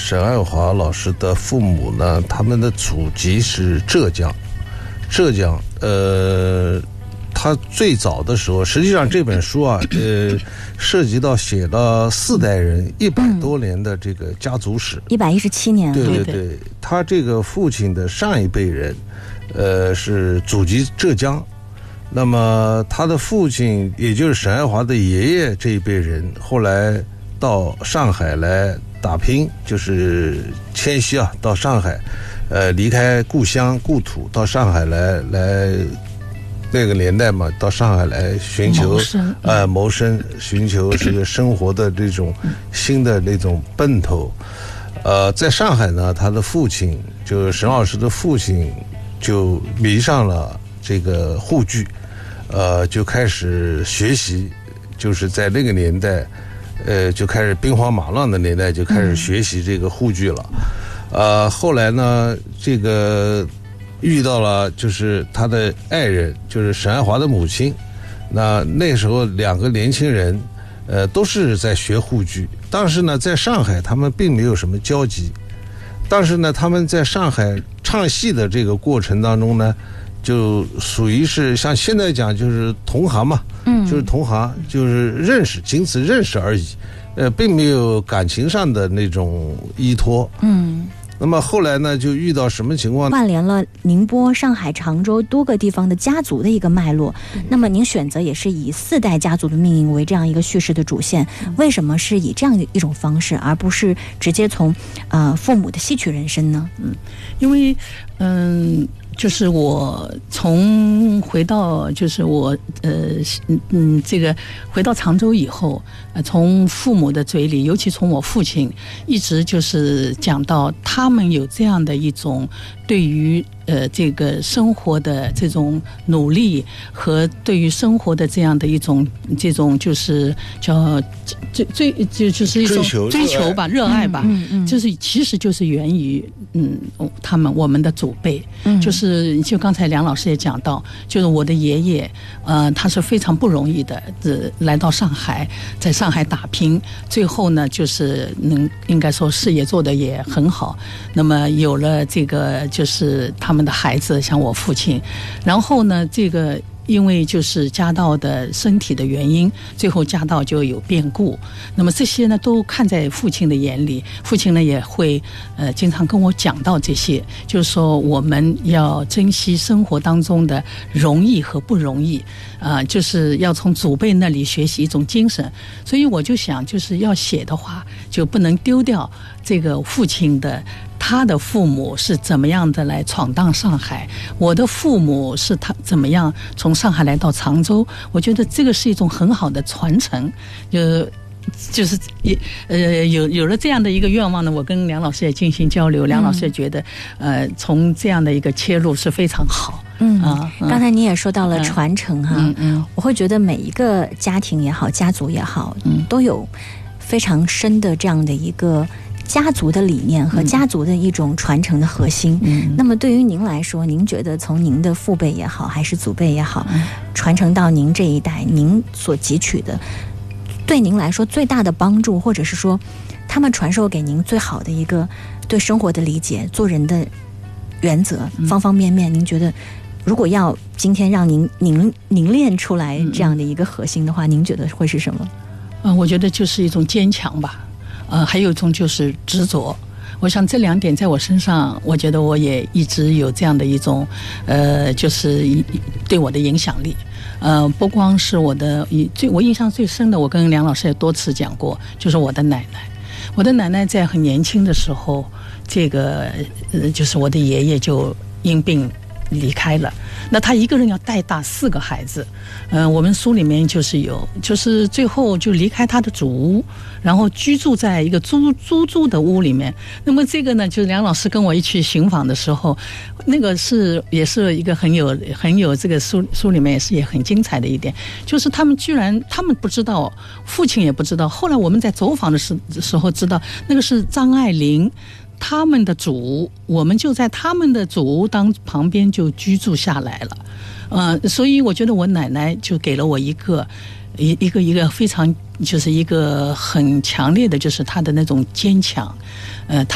沈爱华老师的父母呢，他们的祖籍是浙江，他最早的时候，实际上这本书啊，涉及到写了4代人100多年的这个家族史 ，117年。 对，他这个父亲的上一辈人，是祖籍浙江，那么他的父亲，也就是沈爱华的爷爷这一辈人，后来到上海来打拼，就是迁徙啊，到上海，离开故乡故土，到上海来。那个年代嘛，到上海来寻求谋生，寻求这个生活的这种新的那种奔头。在上海呢，他的父亲就沈老师的父亲就迷上了这个沪剧，就开始学习，就是在那个年代，就开始兵荒马乱的年代就开始学习这个沪剧了。后来呢，这个遇到了就是他的爱人，就是沈爱华的母亲。那时候2个年轻人，都是在学沪剧，但是呢，在上海他们并没有什么交集。但是呢，他们在上海唱戏的这个过程当中呢，就属于是像现在讲就是同行嘛，就是同行，就是认识，仅此认识而已，并没有感情上的那种依托。那么后来呢，就遇到什么情况？ 串联了宁波、上海、常州多个地方的家族的一个脉络。那么您选择也是以4代家族的命运为这样一个叙事的主线，为什么是以这样的一种方式，而不是直接从父母的戏曲人生呢？ 因为就是我从回到就是我这个回到常州以后，从父母的嘴里，尤其从我父亲，一直就是讲到他们有这样的一种对于这个生活的这种努力和对于生活的这样的一种这种就是叫就是一种追求吧，热爱吧，就是其实就是源于我们的祖辈，就刚才梁老师也讲到，就是我的爷爷，他是非常不容易的，来到上海，在上海打拼，最后呢，就是应该说事业做得也很好。那么有了这个，就是他们的孩子，像我父亲，然后呢，这个。因为就是家道的身体的原因，最后家道就有变故。那么这些呢，都看在父亲的眼里，父亲呢也会经常跟我讲到这些，就是说我们要珍惜生活当中的容易和不容易，就是要从祖辈那里学习一种精神。所以我就想，就是要写的话，就不能丢掉这个父亲的。他的父母是怎么样的来闯荡上海，我的父母是他怎么样从上海来到常州，我觉得这个是一种很好的传承。就是有了这样的一个愿望呢，我跟梁老师也进行交流，梁老师也觉得从这样的一个切入是非常好。 刚才你也说到了传承哈，我会觉得每一个家庭也好，家族也好，都有非常深的这样的一个家族的理念和家族的一种传承的核心。那么对于您来说，您觉得从您的父辈也好，还是祖辈也好，传承到您这一代，您所汲取的，对您来说最大的帮助，或者是说他们传授给您最好的一个对生活的理解、做人的原则方方面面，您觉得如果要今天让您凝练出来这样的一个核心的话，您觉得会是什么？ 我觉得就是一种坚强吧。还有一种就是执着。我想这2点在我身上，我觉得我也一直有这样的一种就是对我的影响力。不光是我印象最深的，我跟梁老师也多次讲过，就是我的奶奶。我的奶奶在很年轻的时候，这个就是我的爷爷就因病离开了，那他一个人要带大4个孩子。我们书里面就是最后就离开他的祖屋，然后居住在一个租的屋里面。那么这个呢，就是梁老师跟我一起寻访的时候，那个也是一个很有这个书里面也很精彩的一点，就是他们不知道，父亲也不知道，后来我们在走访的时候知道，那个是张爱玲他们的祖屋，我们就在他们的祖屋旁边就居住下来了。所以我觉得我奶奶就给了我一个非常就是一个很强烈的，就是她的那种坚强。